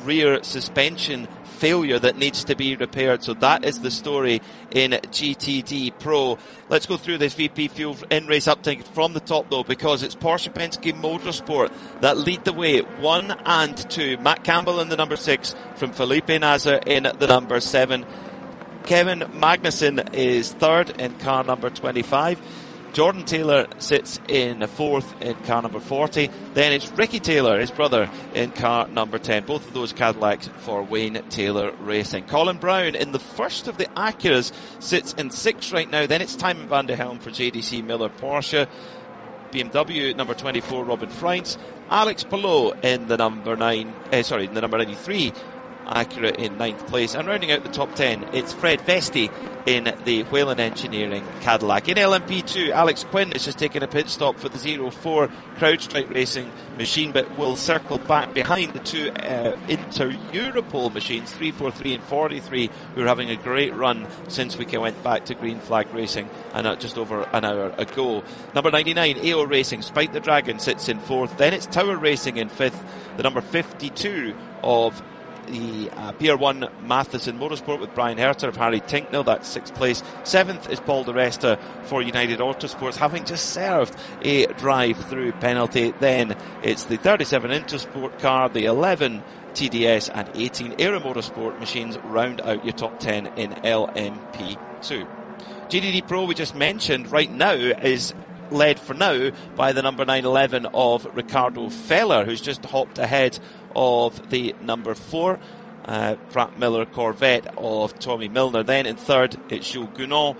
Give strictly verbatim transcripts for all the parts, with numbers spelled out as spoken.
rear suspension failure that needs to be repaired. So that is the story in G T D Pro. Let's go through this V P Fuel in-race uptake from the top though, because it's Porsche Penske Motorsport that lead the way, one and two. Matt Campbell in the number six, from Felipe Nasr in the number seven. Kevin Magnussen is third in car number twenty-five. Jordan Taylor sits in fourth in car number forty. Then it's Ricky Taylor, his brother, in car number ten. Both of those Cadillacs for Wayne Taylor Racing. Colin Brown in the first of the Acuras sits in sixth right now. Then it's Tymon van de Helm for J D C Miller Porsche. B M W number twenty-four, Robin Freins. Alex Palou in the number nine, eh, sorry, in the number ninety-three. Acura in ninth place, and rounding out the top ten, it's Fred Vesti in the Whelen Engineering Cadillac. In L M P two, Alex Quinn is just taking a pit stop for the zero four CrowdStrike Racing machine, but will circle back behind the two uh, Inter-Europol machines, three forty-three and forty-three, who are having a great run since we went back to Green Flag Racing and uh, just over an hour ago. Number ninety-nine, A O Racing, Spike the Dragon sits in fourth. Then it's Tower Racing in fifth, the number fifty-two of the uh, P R one Matheson Motorsport with Brian Herter of Harry Tinknell, that's sixth place. Seventh is Paul Di Resta for United Autosports, having just served a drive-through penalty. Then it's the thirty-seven Intersport car, the eleven T D S and eighteen Aero Motorsport machines round out your top ten in L M P two. G T D Pro, we just mentioned, right now is led for now by the number nine eleven of Ricardo Feller, who's just hopped ahead of the number four uh, Pratt Miller Corvette of Tommy Milner. Then in third it's Jules Gounon.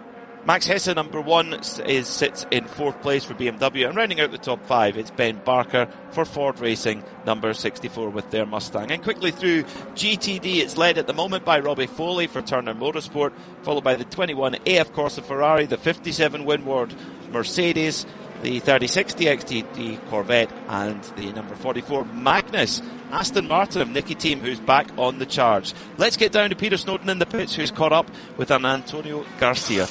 Max Hesse, number one, is sits in fourth place for B M W, and rounding out the top five it's Ben Barker for Ford Racing, number sixty-four, with their Mustang. And quickly through G T D, it's led at the moment by Robbie Foley for Turner Motorsport, followed by the twenty-one A F Corsa Ferrari, the fifty-seven Winward Mercedes, the thirty sixty X T D Corvette, and the number forty-four Magnus Aston Martin of Nicky Team, who's back on the charge. Let's get down to Peter Snowden in the pits, who's caught up with an Antonio Garcia.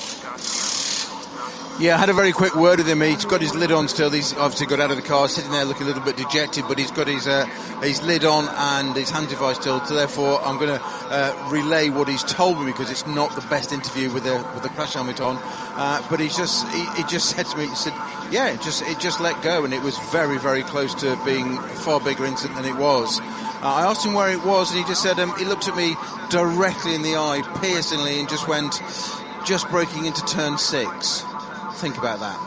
Yeah, I had a very quick word with him. He's got his lid on still. He's obviously got out of the car, sitting there looking a little bit dejected, but he's got his uh, his lid on and his hand device still. So therefore, I'm going to uh, relay what he's told me, because it's not the best interview with the with the crash helmet on. Uh, but he's just he, he just said to me, he said, "Yeah, it just it just let go, and it was very very close to being a far bigger incident than it was." Uh, I asked him where it was, and he just said um, he looked at me directly in the eye, piercingly, and just went, "Just breaking into turn six." Think about that.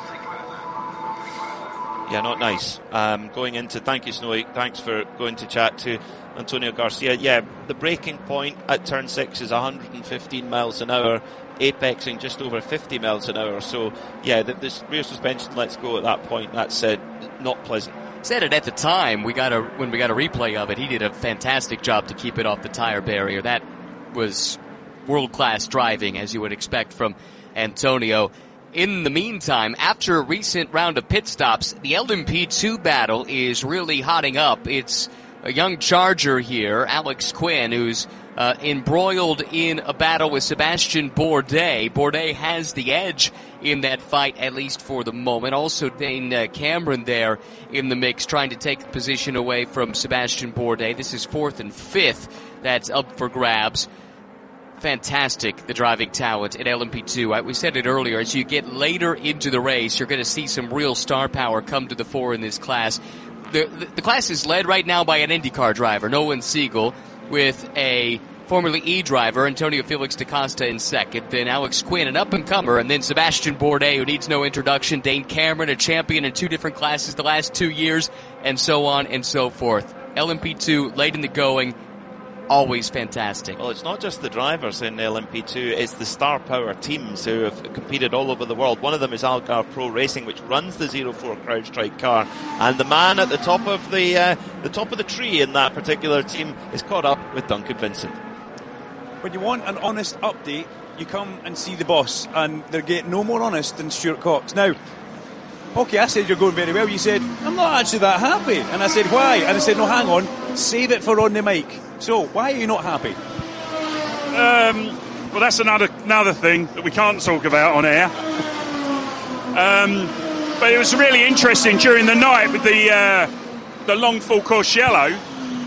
Yeah, not nice. Um, going into, thank you, Snowy. Thanks for going to chat to Antonio Garcia. Yeah, the braking point at turn six is one hundred fifteen miles an hour, apexing just over fifty miles an hour. So, yeah, the, this rear suspension lets go at that point. That's uh, not pleasant. Said it at the time. We got a when we got a replay of it. He did a fantastic job to keep it off the tire barrier. That was world-class driving, as you would expect from Antonio. In the meantime, after a recent round of pit stops, the L M P two battle is really hotting up. It's a young Charger here, Alex Quinn, who's uh, embroiled in a battle with Sebastian Bourdais. Bourdais has the edge in that fight, at least for the moment. Also, Dane uh, Cameron there in the mix, trying to take the position away from Sebastian Bourdais. This is fourth and fifth. That's up for grabs. Fantastic, the driving talent at L M P two. We said it earlier, as you get later into the race, you're going to see some real star power come to the fore in this class. The, the, the class is led right now by an IndyCar driver, Nolan Siegel, with a Formula E driver, Antonio Felix da Costa, in second. Then Alex Quinn, an up-and-comer, and then Sebastian Bourdais, who needs no introduction. Dane Cameron, a champion in two different classes the last two years, and so on and so forth. L M P two, late in the going. Always fantastic. Well, it's not just the drivers in L M P two, it's the star power teams who have competed all over the world. One of them is Algarve Pro Racing, which runs the zero four CrowdStrike car, and the man at the top of the uh, the top of the tree in that particular team is caught up with Duncan Vincent. When you want an honest update, you come and see the boss, and they're getting no more honest than Stuart Cox. Now, okay, I said you're going very well. You said, I'm not actually that happy. And I said, why? And I said, no, hang on, save it for on the mic. So, why are you not happy? Um, well, that's another another thing that we can't talk about on air. Um, but it was really interesting during the night with the uh, the long full course yellow.